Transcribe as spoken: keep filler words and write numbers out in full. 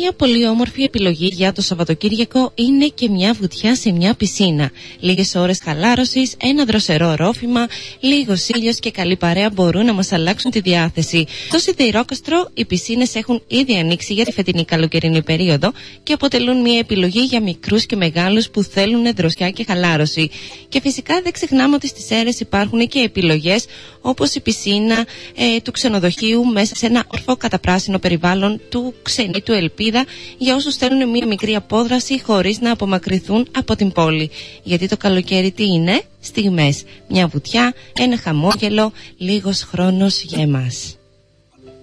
Μια πολύ όμορφη επιλογή για το Σαββατοκύριακο είναι και μια βουτιά σε μια πισίνα. Λίγες ώρες χαλάρωσης, ένα δροσερό ρόφημα, λίγος ήλιος και καλή παρέα μπορούν να μας αλλάξουν τη διάθεση. Στο Σιδηρόκαστρο οι πισίνες έχουν ήδη ανοίξει για τη φετινή καλοκαιρινή περίοδο και αποτελούν μια επιλογή για μικρούς και μεγάλους που θέλουν δροσιά και χαλάρωση. Και φυσικά δεν ξεχνάμε ότι στις Σέρρες υπάρχουν και επιλογές όπως η πισίνα ε, του ξενοδοχείου μέσα σε ένα ορφό καταπράσινο περιβάλλον του ξενήτου Ελπίδα για όσους θέλουν μια μικρή απόδραση χωρίς να απομακρυνθούν από την πόλη. Γιατί το καλοκαίρι τι είναι? Στιγμές. Μια βουτιά, ένα χαμόγελο, λίγος χρόνος για εμάς.